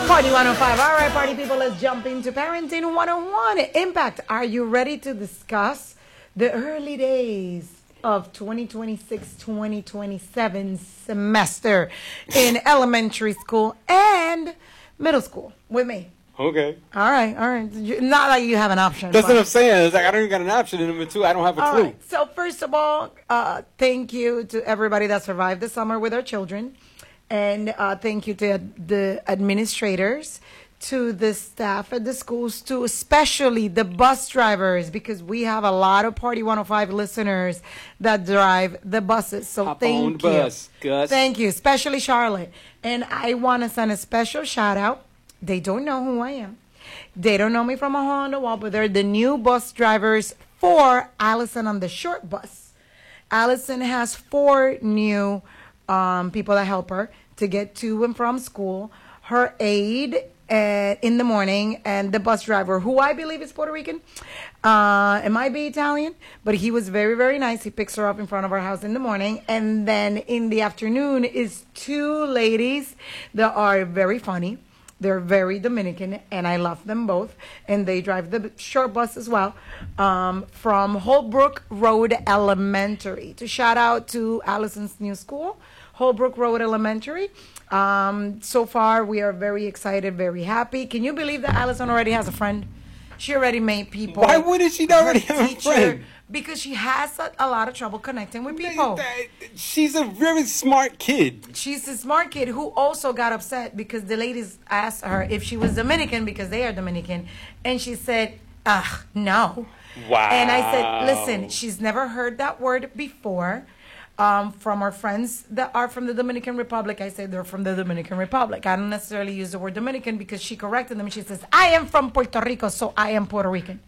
Party 105. All right, party people, let's jump into Parenting 101. Impact. Are you ready to discuss the early days of 2026-2027 semester in elementary school and middle school with me? Okay. All right. Not like you have an option. That's what I'm saying. It's like I don't even got an option. And number two, I don't have a clue. Right. So first of all, thank you to everybody that survived the summer with our children. And thank you to the administrators, to the staff at the schools, to especially the bus drivers, because we have a lot of Party 105 listeners that drive the buses. So Hop thank on you. the bus, Gus. Thank you, especially Charlotte. And I want to send a special shout out. They don't know who I am. They don't know me from a hole in the wall, but they're the new bus drivers for Allison on the short bus. Allison has 4 new people that help her to get to and from school. Her aide in the morning, and the bus driver, who I believe is Puerto Rican. It might be Italian, but he was very, very nice. He picks her up in front of our house in the morning. And then in the afternoon is 2 ladies that are very funny. They're very Dominican, and I love them both. And they drive the short bus as well, from Holbrook Road Elementary. To shout out to Allison's new school, Holbrook Road Elementary. So far, we are very excited, very happy. Can you believe that Allison already has a friend? She already made people. Why wouldn't she already have a friend? Because she has a lot of trouble connecting with people. She's a very smart kid. She's a smart kid who also got upset because the ladies asked her if she was Dominican, because they are Dominican. And she said, no. Wow. And I said, listen, she's never heard that word before. From our friends that are from the Dominican Republic. I say they're from the Dominican Republic. I don't necessarily use the word Dominican because she corrected them. She says, I am from Puerto Rico, so I am Puerto Rican.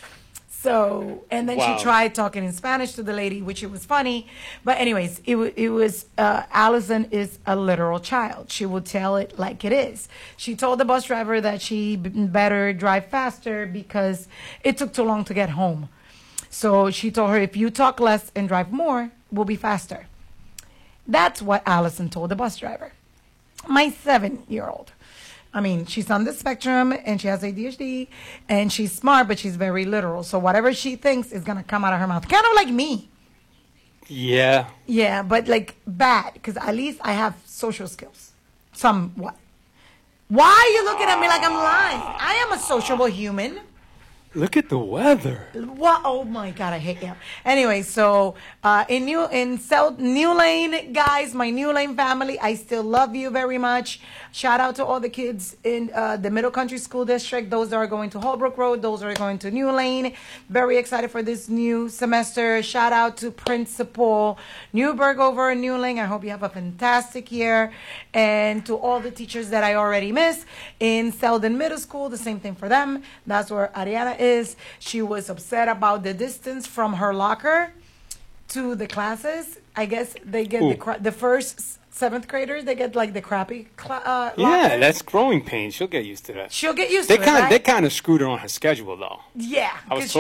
So, and then Wow. she tried talking in Spanish to the lady, which it was funny. But anyways, it was Allison is a literal child. She will tell it like it is. She told the bus driver that she better drive faster because it took too long to get home. So she told her, if you talk less and drive more, we'll be faster. That's what Allison told the bus driver. My 7-year-old. I mean, she's on the spectrum and she has ADHD and she's smart, but she's very literal. So whatever she thinks is going to come out of her mouth. Kind of like me. Yeah. Yeah, but like bad, because at least I have social skills. Somewhat. Why are you looking at me like I'm lying? I am a sociable human. Look at the weather. What? Oh my God, I hate you. Anyway, so in South New Lane, guys, my New Lane family, I still love you very much. Shout out to all the kids in the Middle Country School District. Those that are going to Holbrook Road, those that are going to New Lane. Very excited for this new semester. Shout out to Principal Newberg over in New Lane. I hope you have a fantastic year. And to all the teachers that I already miss in Selden Middle School, the same thing for them. That's where Ariana is. She was upset about the distance from her locker to the classes. I guess they get the first 7th graders, they get like the crappy Yeah, lockers. that's growing pains. She'll get used to that. She'll get used to it, right? They kind of screwed her on her schedule, though. Yeah, I was because